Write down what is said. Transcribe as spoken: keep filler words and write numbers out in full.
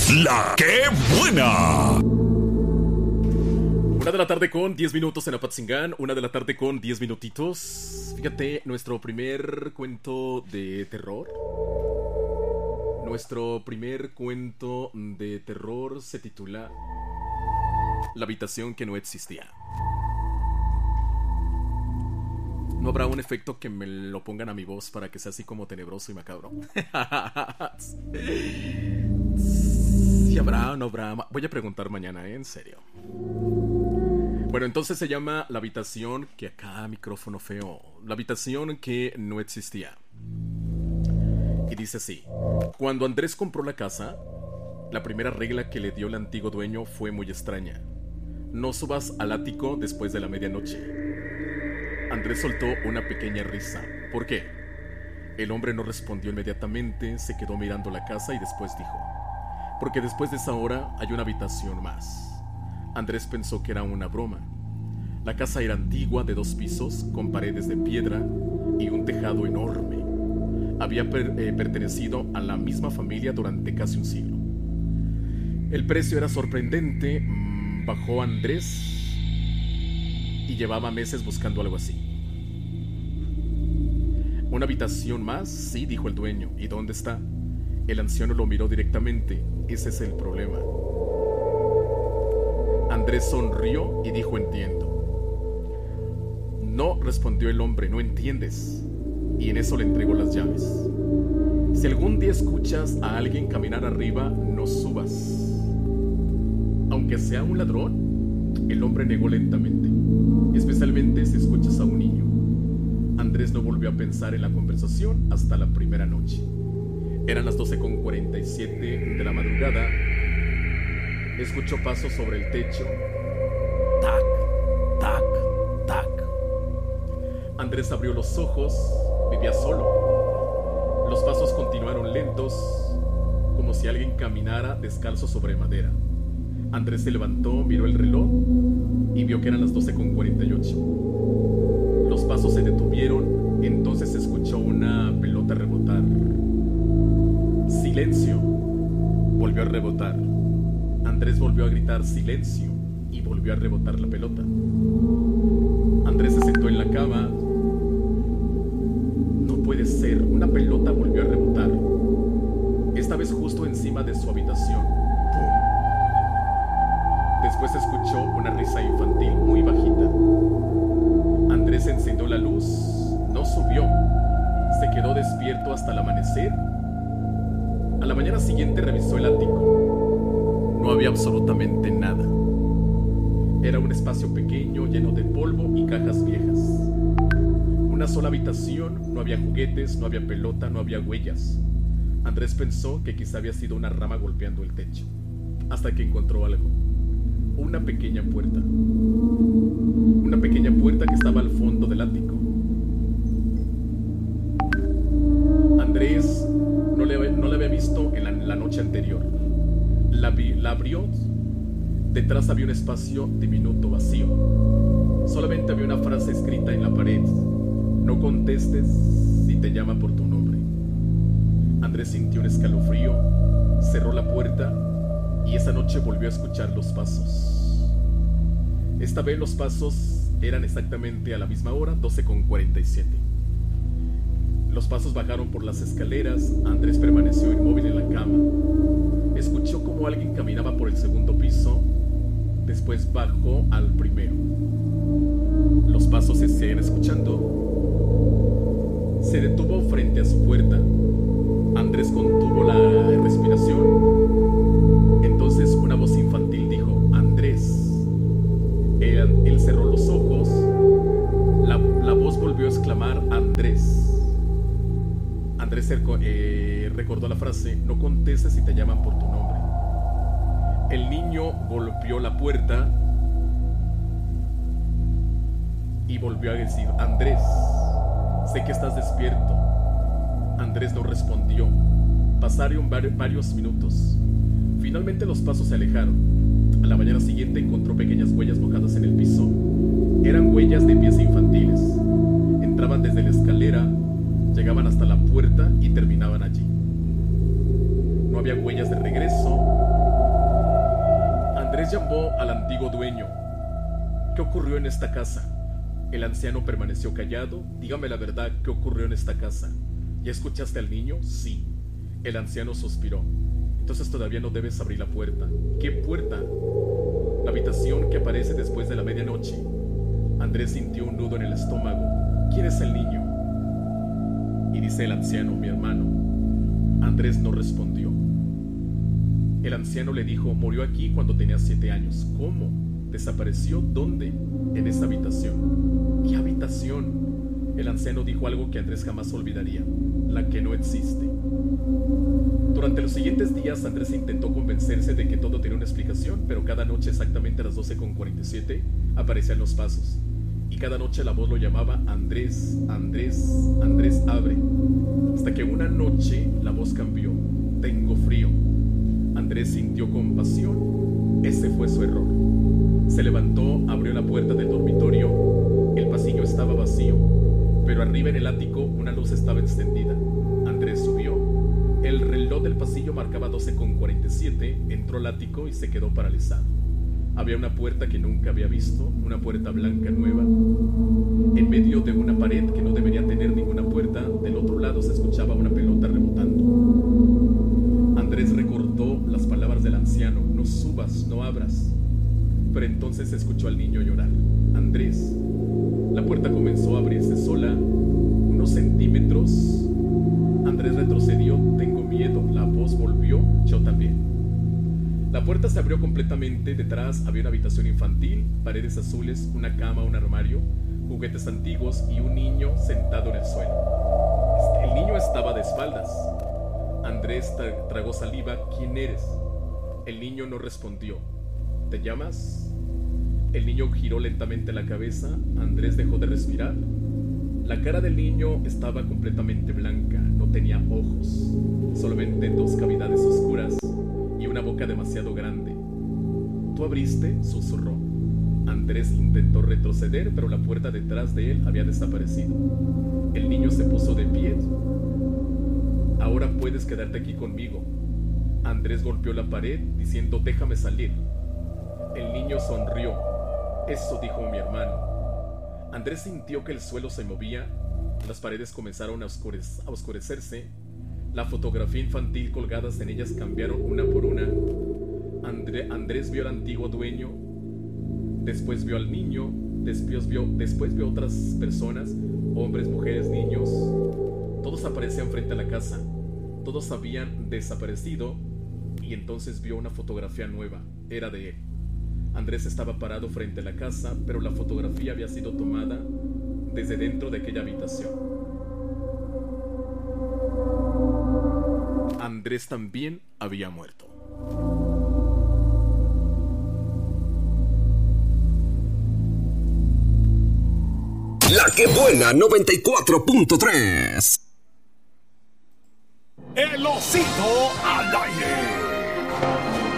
La que buena. Una de la tarde con diez minutos en Apatzingán. Una de la tarde con diez minutitos. Fíjate, nuestro primer cuento de terror. Nuestro primer cuento de terror se titula La habitación que no existía. ¿No habrá un efecto que me lo pongan a mi voz para que sea así como tenebroso y macabro? ¿Sí habrá o no habrá? Voy a preguntar mañana, ¿eh? En serio. Bueno, entonces se llama La habitación que acá, micrófono feo. La habitación que no existía. Y dice así: cuando Andrés compró la casa, la primera regla que le dio el antiguo dueño fue muy extraña. No subas al ático después de la medianoche. Andrés soltó una pequeña risa. ¿Por qué? El hombre no respondió inmediatamente, se quedó mirando la casa y después dijo: porque después de esa hora hay una habitación más. Andrés pensó que era una broma. La casa era antigua, de dos pisos, con paredes de piedra y un tejado enorme. Había per- eh, pertenecido a la misma familia durante casi un siglo. El precio era sorprendente. Mm, bajó Andrés y llevaba meses buscando algo así. ¿Una habitación más? Sí, dijo el dueño. ¿Y dónde está? El anciano lo miró directamente. Ese es el problema. Andrés sonrió y dijo: entiendo. No, respondió el hombre, no entiendes. Y en eso le entregó las llaves. Si algún día escuchas a alguien caminar arriba, no subas. Aunque sea un ladrón. El hombre negó lentamente, especialmente si escuchas a un niño. Andrés no volvió a pensar en la conversación hasta la primera noche. Eran las doce con cuarenta y siete de la madrugada. Escuchó pasos sobre el techo. Tac, tac, tac. Andrés abrió los ojos. Vivía solo. Los pasos continuaron lentos, como si alguien caminara descalzo sobre madera. Andrés se levantó, miró el reloj y vio que eran las doce con cuarenta y ocho. Los pasos se detuvieron, entonces se escuchó una pelota rebotar. ¡Silencio! Volvió a rebotar. Andrés volvió a gritar silencio y volvió a rebotar la pelota. Andrés se sentó en la cama. No puede ser, una pelota volvió a rebotar. Esta vez justo encima de su habitación. ¡Pum! Después se escuchó una risa infantil muy bajita. Andrés encendió la luz. No subió. Se quedó despierto hasta el amanecer. A la mañana siguiente revisó el ático. No había absolutamente nada. Era un espacio pequeño lleno de polvo y cajas viejas. Una sola habitación, no había juguetes, no había pelota, no había huellas. Andrés pensó que quizá había sido una rama golpeando el techo, hasta que encontró algo. Una pequeña puerta. Una pequeña puerta que estaba al fondo del ático. Andrés no le, no le había visto en la, la noche anterior. La, vi, la abrió. Detrás había un espacio diminuto vacío. Solamente había una frase escrita en la pared: no contestes si te llama por tu nombre. Andrés sintió un escalofrío, cerró la puerta y esa noche volvió a escuchar los pasos. Esta vez los pasos eran exactamente a la misma hora, doce con cuarenta y siete. Los pasos bajaron por las escaleras. Andrés permaneció inmóvil en la cama. Escuchó como alguien caminaba por el segundo piso. Después bajó al primero. Los pasos se seguían escuchando. Se detuvo frente a su puerta. Andrés contuvo la respiración. Entonces una voz infantil dijo: Andrés. Él, él cerró los ojos. La, la voz volvió a exclamar: Andrés. Andrés eh, recordó la frase: no contestes si te llaman por tu nombre. El niño golpeó la puerta y volvió a decir: Andrés, sé que estás despierto. Andrés no respondió. Pasaron varios minutos. Finalmente los pasos se alejaron. A la mañana siguiente encontró pequeñas huellas mojadas en el piso. Eran huellas de pies infantiles. Entraban desde la escalera, llegaban hasta la puerta y terminaban allí. No había huellas de regreso. Andrés llamó al antiguo dueño. ¿Qué ocurrió en esta casa? El anciano permaneció callado. Dígame la verdad, ¿qué ocurrió en esta casa? ¿Ya escuchaste al niño? Sí. El anciano suspiró. Entonces todavía no debes abrir la puerta. ¿Qué puerta? La habitación que aparece después de la medianoche. Andrés sintió un nudo en el estómago. ¿Quién es el niño? Y dice el anciano, mi hermano. Andrés no respondió. El anciano le dijo, murió aquí cuando tenía siete años. ¿Cómo? ¿Desapareció? ¿Dónde? En esa habitación. ¿Qué habitación? El anciano dijo algo que Andrés jamás olvidaría, la que no existe. Durante los siguientes días Andrés intentó convencerse de que todo tenía una explicación, pero cada noche exactamente a las doce con cuarenta y siete aparecían los pasos. Y cada noche la voz lo llamaba Andrés, Andrés, Andrés, abre. Hasta que una noche la voz cambió. Tengo frío. Andrés sintió compasión. Ese fue su error. Se levantó, abrió la puerta del dormitorio. El pasillo estaba vacío, pero arriba en el ático una luz estaba encendida. Andrés subió. El reloj del pasillo marcaba doce con cuarenta y siete. Entró al ático y se quedó paralizado. Había una puerta que nunca había visto, una puerta blanca nueva. En medio de una pared que no debería tener ninguna puerta, del otro lado se escuchaba una pelota rebotando. Andrés recordó las palabras del anciano, no subas, no abras. Pero entonces escuchó al niño llorar. Andrés. La puerta comenzó a abrirse sola, unos centímetros. Andrés retrocedió. Tengo miedo. La voz volvió. Yo también. La puerta se abrió completamente. Detrás había una habitación infantil, paredes azules, una cama, un armario, juguetes antiguos y un niño sentado en el suelo. El niño estaba de espaldas. Andrés tra- tragó saliva. ¿Quién eres? El niño no respondió. ¿Te llamas? El niño giró lentamente la cabeza. Andrés dejó de respirar. La cara del niño estaba completamente blanca. No tenía ojos, solamente dos cavidades oscuras y una boca demasiado grande. ¿Tú abriste?, susurró. Andrés intentó retroceder, pero la puerta detrás de él había desaparecido. El niño se puso de pie. Ahora puedes quedarte aquí conmigo. Andrés golpeó la pared diciendo, déjame salir. El niño sonrió. Eso dijo mi hermano. Andrés sintió que el suelo se movía, las paredes comenzaron a, oscurec- a oscurecerse, la fotografía infantil colgadas en ellas cambiaron una por una. André- Andrés vio al antiguo dueño, después vio al niño, después vio, después vio otras personas, hombres, mujeres, niños. Todos aparecían frente a la casa, todos habían desaparecido y entonces vio una fotografía nueva, era de él. Andrés estaba parado frente a la casa, pero la fotografía había sido tomada desde dentro de aquella habitación. Andrés también había muerto. La que buena noventa y cuatro punto tres. El osito al aire.